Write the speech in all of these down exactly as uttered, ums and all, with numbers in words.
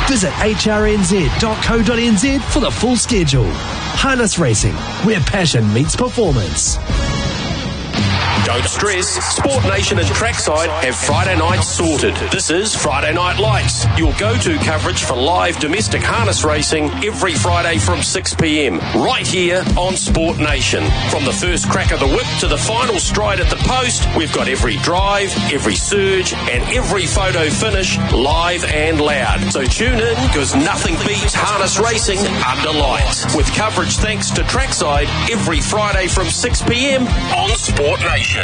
Visit h r n z dot co dot n z for the full schedule. Harness Racing, where passion meets performance. Don't stress, Sport Nation and Trackside have Friday nights sorted. This is Friday Night Lights, your go-to coverage for live domestic harness racing every Friday from six p m, right here on Sport Nation. From the first crack of the whip to the final stride at the post, we've got every drive, every surge and every photo finish live and loud. So tune in, because nothing beats harness racing under lights. With coverage thanks to Trackside every Friday from six p m on Sport Nation.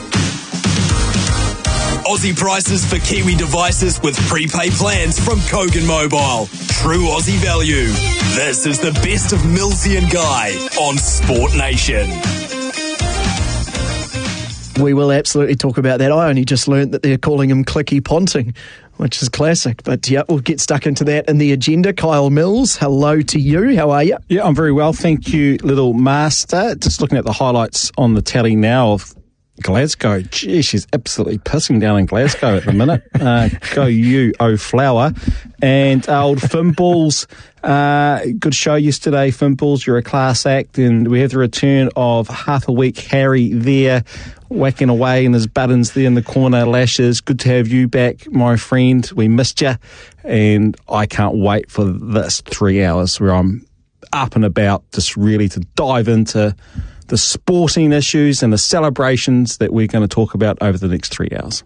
Aussie prices for Kiwi devices with prepaid plans from Kogan Mobile. True Aussie value. This is the best of Millsy and Guy on Sport Nation. We will absolutely talk about that. I only just learnt that they're calling him Clicky Ponting, which is classic. But yeah, we'll get stuck into that in the agenda. Kyle Mills, hello to you. How are you? Yeah, I'm very well. Thank you, little master. Just looking at the highlights on the tally now of Glasgow. Gee, she's absolutely pissing down in Glasgow at the minute. Uh, go you, oh flower. And old Finballs, uh, good show yesterday, Finballs. You're a class act. And we have the return of half a week Harry there, whacking away in his buttons there in the corner, lashes. Good to have you back, my friend. We missed you. And I can't wait for this three hours where I'm up and about, just really to dive into the sporting issues and the celebrations that we're going to talk about over the next three hours.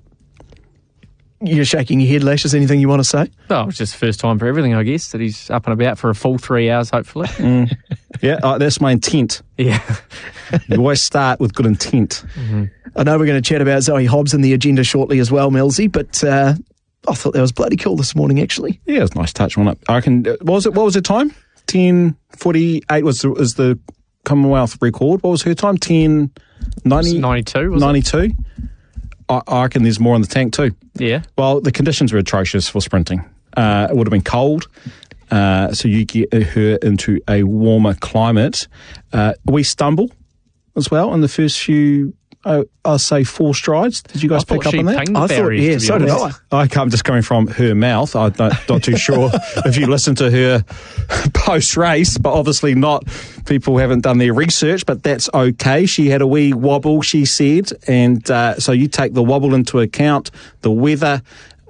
You're shaking your head, Lashes. Anything you want to say? Oh, it's just first time for everything, I guess, that he's up and about for a full three hours, hopefully. Mm. Yeah, uh, that's my intent. Yeah. You always start with good intent. Mm-hmm. I know we're going to chat about Zoe Hobbs in the agenda shortly as well, Millsy, but uh, I thought that was bloody cool this morning, actually. Yeah, it was a nice touch on it. I can. What was it? What was the time? ten forty-eight was the, was the Commonwealth record. What was her time? ten ninety ninety-two, was ninety-two. It? I, I reckon there's more in the tank too. Yeah. Well, the conditions were atrocious for sprinting. Uh, it would have been cold, uh, so you get her into a warmer climate. Uh, we stumble as well in the first few, uh, I'll say four strides. Did you guys I pick up she on that? I thought, yeah, yeah, so did I. I I'm just coming from her mouth. I'm not, not too sure if you listen to her post-race, but obviously not. People haven't done their research, but that's okay. She had a wee wobble, she said, and uh, so you take the wobble into account, the weather,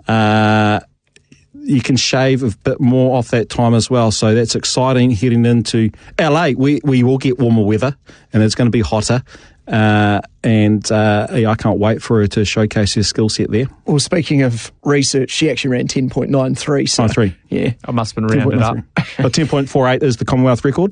uh, you can shave a bit more off that time as well. So that's exciting heading into L A. We, we will get warmer weather, and it's going to be hotter. Uh, and uh, yeah, I can't wait for her to showcase her skill set there. Well, speaking of research, she actually ran ten point nine three. So, nine three. Yeah. I must have been rounded up. But ten point four eight is the Commonwealth record?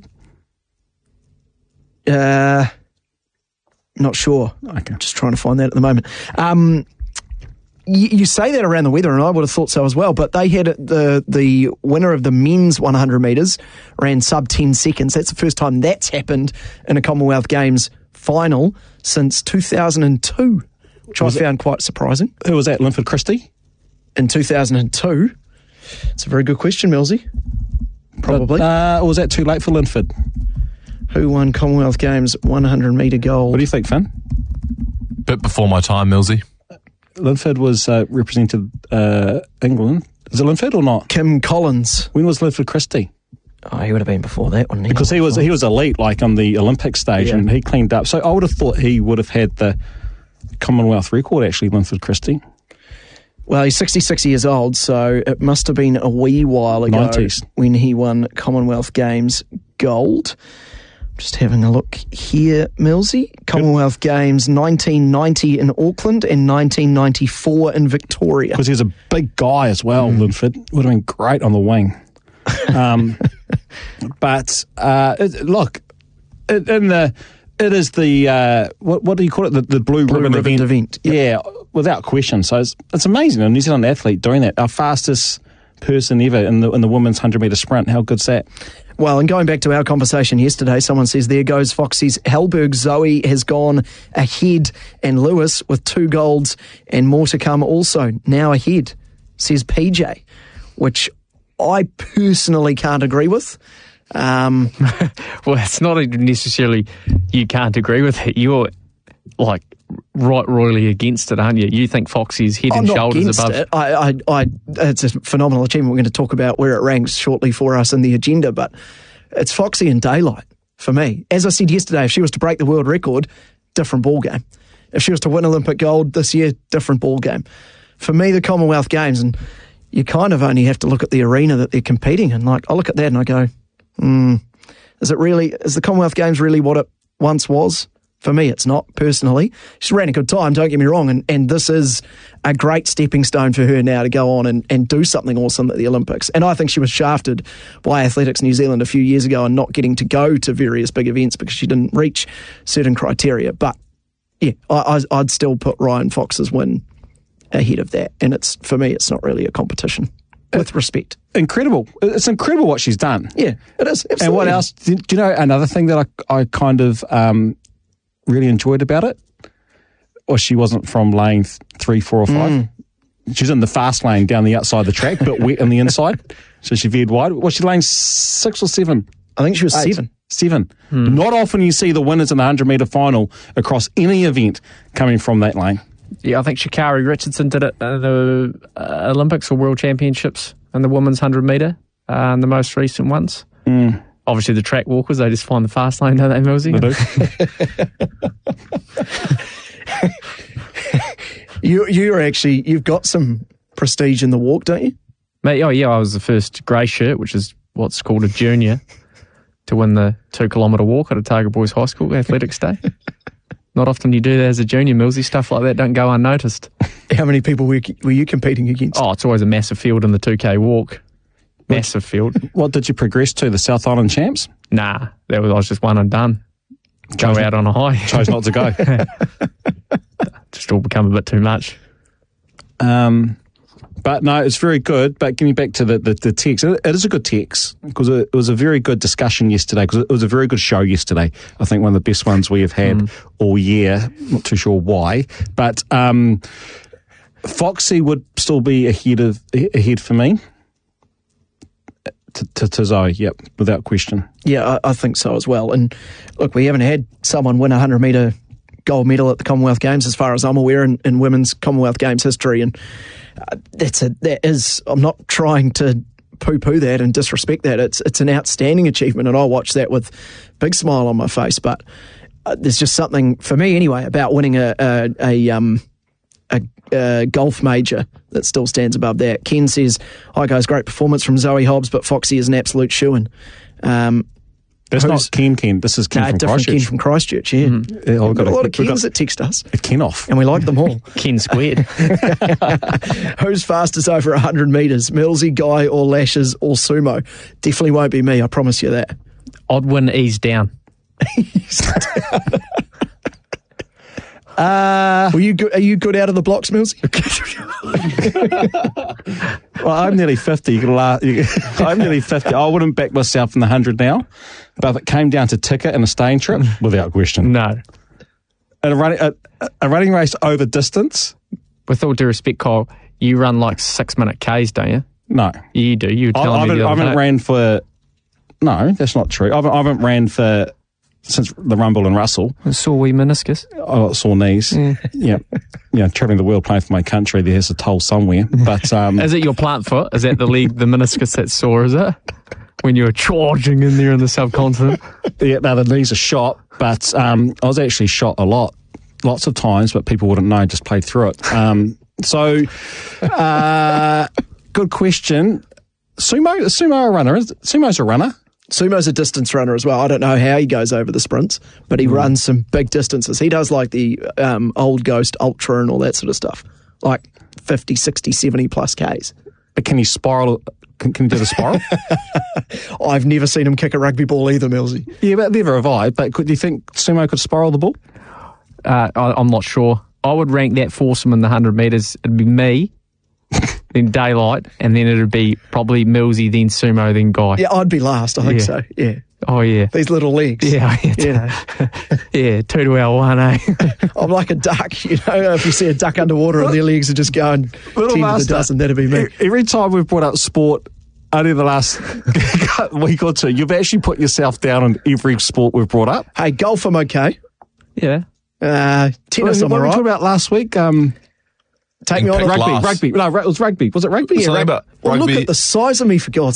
Uh, not sure. Okay. Just trying to find that at the moment. Um, you, you say that around the weather, and I would have thought so as well, but they had the the winner of the men's one hundred metres ran sub ten seconds. That's the first time that's happened in a Commonwealth Games final since two thousand two, which was I found it, quite surprising. Who was that, Linford Christie? In two thousand two? It's a very good question, Millsy. Probably. Uh, or was that too late for Linford? Who won Commonwealth Games one hundred metre gold? What do you think, Finn? Bit before my time, Millsy. Linford was uh, represented uh, England. Is it Linford or not? Kim Collins. When was Linford Christie? Oh, he would have been before that, wouldn't he? Because he was he was elite, like on the Olympic stage, yeah. And he cleaned up. So I would have thought he would have had the Commonwealth record, actually, Linford Christie. Well, he's sixty-six years old, so it must have been a wee while ago nineties when he won Commonwealth Games gold. Just having a look here, Millsy. Commonwealth Good. Games nineteen ninety in Auckland and nineteen ninety-four in Victoria. Because he's a big guy as well, mm. Linford. Would have been great on the wing. Um, but uh, it, look, it, in the it is the uh, what what do you call it? The, the blue, blue ribbon, ribbon event. event. Yep. Yeah, without question. So it's it's amazing. A New Zealand athlete doing that. Our fastest person ever in the in the women's hundred metre sprint. How good's that? Well, and going back to our conversation yesterday, someone says, there goes Foxy's Hellberg. Zoe has gone ahead, and Lewis with two golds and more to come also now ahead, says P J, which I personally can't agree with. Um, well, it's not necessarily you can't agree with it. You're like right royally against it, aren't you? You think Foxy's head I'm and not shoulders against above. it. I, I, I, it's a phenomenal achievement. We're going to talk about where it ranks shortly for us in the agenda, but it's Foxy and Daylight for me. As I said yesterday, if she was to break the world record, different ball game. If she was to win Olympic gold this year, different ball game. For me, the Commonwealth Games, and you kind of only have to look at the arena that they're competing in. Like, I look at that and I go, hmm, is it really, is the Commonwealth Games really what it once was? For me, it's not, personally. She ran a good time, don't get me wrong, and, and this is a great stepping stone for her now to go on and, and do something awesome at the Olympics. And I think she was shafted by Athletics New Zealand a few years ago and not getting to go to various big events because she didn't reach certain criteria. But, yeah, I, I, I'd still put Ryan Fox's win ahead of that. And it's for me, it's not really a competition, with respect. Incredible. It's incredible what she's done. Yeah, it is. Absolutely. And what else? Do you know another thing that I, I kind of... Um, really enjoyed about it, or she wasn't from lane th- three, four, or five. Mm. She's in the fast lane down the outside of the track, but wet on the inside. So she veered wide. Was she lane six or seven? I think she was Eight. seven. Seven. Mm. Not often you see the winners in the hundred metre final across any event coming from that lane. Yeah, I think Sha'Carri Richardson did it at the uh, Olympics or World Championships in the women's hundred metre, uh, in the most recent ones. Mm. Obviously, the track walkers, they just find the fast lane, don't they, Millsy? They do. you, you're actually, you've got some prestige in the walk, don't you? Mate, oh, yeah, I was the first grey shirt, which is what's called a junior, to win the two kilometre walk at Otago Boys High School Athletics Day. Not often you do that as a junior, Millsy. Stuff like that don't go unnoticed. How many people were, were you competing against? Oh, it's always a massive field in the two K walk. Massive field. What did you progress to? The South Island champs? Nah, that was I was just one and done. Go Chose out on a high. Chose not to go. Just all become a bit too much. Um, but no, it's very good. But getting back to the, the, the text, it, it is a good text because it, it was a very good discussion yesterday because it was a very good show yesterday. I think one of the best ones we have had mm. all year. Not too sure why. But um, Foxy would still be ahead of ahead for me. To, to, to Zoe, yep, without question. Yeah, I, I think so as well. And look, we haven't had someone win a hundred metre gold medal at the Commonwealth Games, as far as I'm aware, in, in women's Commonwealth Games history. And uh, that's a that is. I'm not trying to poo-poo that and disrespect that. It's it's an outstanding achievement, and I watch that with a big smile on my face. But uh, there's just something for me anyway about winning a a, a um. A, a golf major that still stands above that. Ken says, hi guys, great performance from Zoe Hobbs, but Foxy is an absolute shoo-in. Um, That's not Ken Ken, this is Ken no, from different Christchurch. Ken from Christchurch, yeah. Mm-hmm. yeah We've got a lot a, of Kens that text us. A Ken off. And we like them all. Ken squared. Who's fastest over one hundred metres? Millsy, Guy, or Lashes, or Sumo? Definitely won't be me, I promise you that. Odd win, ease down. Uh, Were you good, are you good out of the blocks, Millsy? Well, I'm nearly fifty. You can laugh. You, I'm nearly fifty. I wouldn't back myself in the hundred now, but if it came down to ticket and a staying trip, without question. No. And a running a, a running race over distance. With all due respect, Kyle, you run like six minute Ks, don't you? No, you do. You were I, telling I me haven't, the I other haven't day. ran for. No, that's not true. I haven't, I haven't ran for. Since the Rumble in Russell. Sore wee meniscus. I got sore knees. Yeah. yeah. Yeah, travelling the world playing for my country, there's a toll somewhere. But um, is it your plant foot? Is that the leg, the meniscus that's sore, is it? When you were charging in there in the subcontinent? Yeah, no, the knees are shot, but um, I was actually shot a lot, lots of times, but people wouldn't know, just played through it. Um, so, uh, good question. Sumo, is Sumo a runner? Is, Sumo's a runner. Sumo's a distance runner as well. I don't know how he goes over the sprints, but he mm. runs some big distances. He does like the um, Old Ghost Ultra and all that sort of stuff, like fifty, sixty, seventy plus Ks. But can he spiral? Can, can he do the spiral? I've never seen him kick a rugby ball either, Millsy. Yeah, but neither have I. But could, do you think Sumo could spiral the ball? Uh, I, I'm not sure. I would rank that foursome in the one hundred metres. It'd be me, then Daylight, and then it'd be probably Millsy, then Sumo, then Guy. Yeah, I'd be last, I think yeah. so, yeah. Oh, yeah. These little legs. Yeah, yeah. You know. yeah, two to our one, eh? I'm like a duck, you know, if you see a duck underwater and their legs are just going little ten master, to the dozen, that'd be me. Every time we've brought up sport, only the last week or two, you've actually put yourself down on every sport we've brought up. Hey, golf, I'm okay. Yeah. Uh, tennis, I'm what all were we right. talking about last week? Um, Take me on. Impact rugby, Glass. rugby. No, it was rugby. Was it rugby? Something about Well, look rugby. at the size of me, for God's